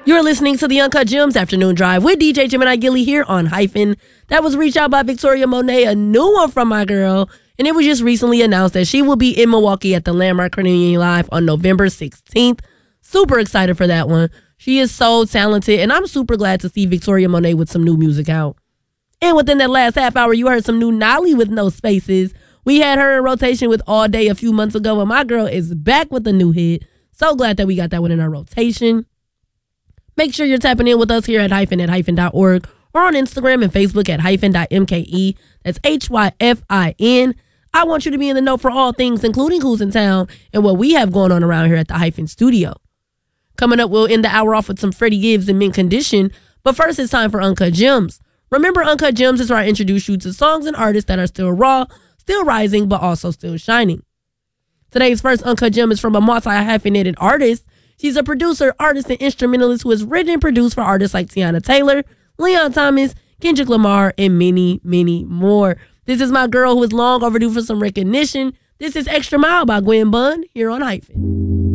You're listening to the Uncut Gems Afternoon Drive with DJ Gemini Gilly here on Hyphen. That was Reach Out by Victoria Monet, a new one from my girl. And it was just recently announced that she will be in Milwaukee at the Landmark Carnegie Live on November 16th. Super excited for that one. She is so talented, and I'm super glad to see Victoria Monet with some new music out. And within that last half hour, you heard some new Nolly with No Spaces. We had her in rotation with All Day a few months ago, and my girl is back with a new hit. So glad that we got that one in our rotation. Make sure you're tapping in with us here at hyphen.org or on Instagram and Facebook at hyphen.mke. That's HYFIN. I want you to be in the know for all things, including who's in town and what we have going on around here at the Hyphen Studio. Coming up, we'll end the hour off with some Freddie Gibbs and Mint Condition. But first, it's time for Uncut Gems. Remember, Uncut Gems is where I introduce you to songs and artists that are still raw, still rising, but also still shining. Today's first Uncut Gem is from a multi-hyphenated artist. She's a producer, artist, and instrumentalist who has written and produced for artists like Tiana Taylor, Leon Thomas, Kendrick Lamar, and many, many more. This is my girl who is long overdue for some recognition. This is Extra Mile by Gwen Bunn here on Hyphen.